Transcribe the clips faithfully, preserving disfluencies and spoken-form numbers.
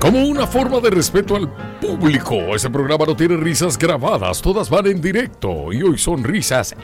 Como una forma de respeto al público, este programa no tiene risas grabadas, todas van en directo. Y hoy son risas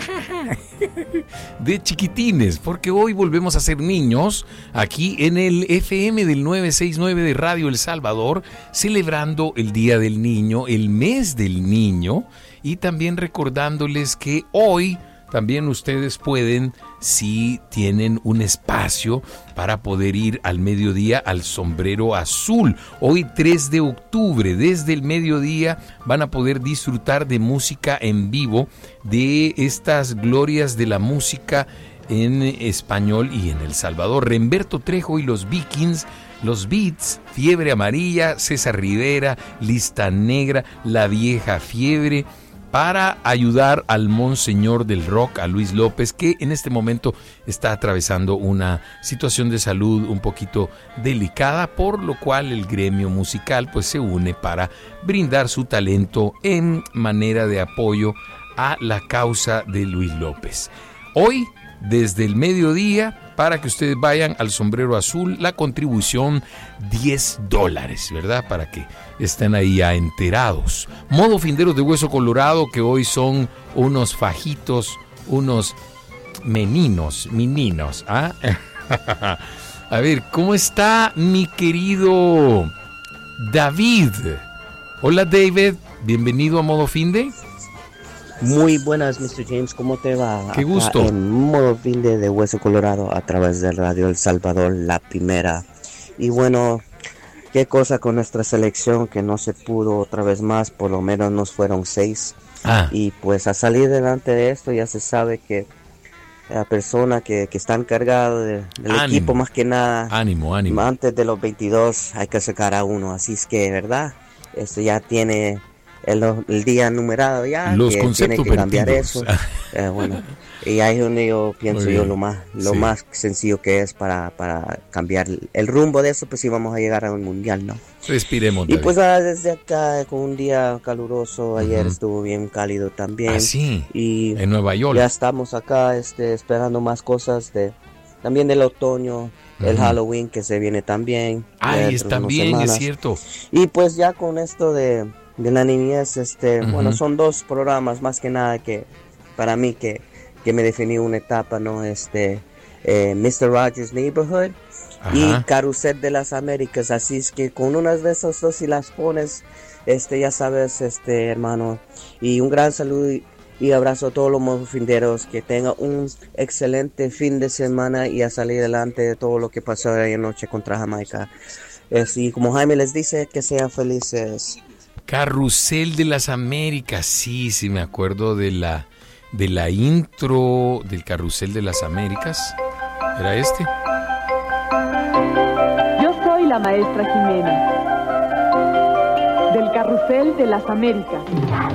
de chiquitines, porque hoy volvemos a ser niños aquí en el F M del novecientos sesenta y nueve de Radio El Salvador, celebrando el Día del Niño, el mes del niño, y también recordándoles que hoy también ustedes pueden, si tienen un espacio, para poder ir al mediodía al Sombrero Azul. Hoy tres de octubre, desde el mediodía, van a poder disfrutar de música en vivo, de estas glorias de la música en español y en El Salvador. Remberto Trejo y los Vikings, los Beats, Fiebre Amarilla, César Rivera, Lista Negra, La Vieja Fiebre, para ayudar al monseñor del rock, a Luis López, que en este momento está atravesando una situación de salud un poquito delicada, por lo cual el gremio musical pues se une para brindar su talento en manera de apoyo a la causa de Luis López. Hoy, desde el mediodía, para que ustedes vayan al Sombrero Azul, la contribución diez dólares, ¿verdad? Para que estén ahí ya enterados. Modo Finderos de Hueso Colorado, que hoy son unos fajitos, unos meninos, meninos, ¿ah? A ver, ¿cómo está mi querido David? Hola, David, bienvenido a Modo Finde. Muy buenas, mister James, ¿cómo te va? Qué gusto. Acá en Modo Finde de Hueso Colorado a través de Radio El Salvador, la primera. Y bueno, qué cosa con nuestra selección que no se pudo otra vez más, por lo menos nos fueron seis. Ah. Y pues a salir delante de esto ya se sabe que la persona que, que está encargada de, del Ánimo. equipo más que nada, Ánimo, ánimo. antes de los veintidós hay que sacar a uno, así es que, ¿verdad? Esto ya tiene... El, el día numerado ya, los que conceptos tiene que cambiar vertidos. eso. Eh, bueno, y ahí es donde yo pienso yo lo más lo Sí. más sencillo que es para, para cambiar el rumbo de eso, pues sí vamos a llegar a un mundial, ¿no? Respiremos, Y David. pues ah, desde acá con un día caluroso, ayer Ujú. estuvo bien cálido también. Ah, sí, Y en Nueva York. ya estamos acá este, esperando más cosas de también del otoño, el Ujú. Halloween que se viene también. ya Ay, dentro es de unas también, es semanas. cierto. Y pues ya con esto de, de la niñez, este, Ujú. bueno, son dos programas más que nada que para mí que, que me definió una etapa, ¿no? Este, eh, mister Rogers' Neighborhood y Ajá. Carrusel de las Américas, así es que con unas de esas dos si las pones, este, ya sabes, este, hermano, y un gran saludo y, y abrazo a todos los modofinderos, que tengan un excelente fin de semana y a salir adelante de todo lo que pasó ayer anoche contra Jamaica. Es, y como Jaime les dice, que sean felices. Carrusel de las Américas, sí, sí me acuerdo de la de la intro del Carrusel de las Américas. ¿Era este? Yo soy la maestra Jimena, del Carrusel de las Américas.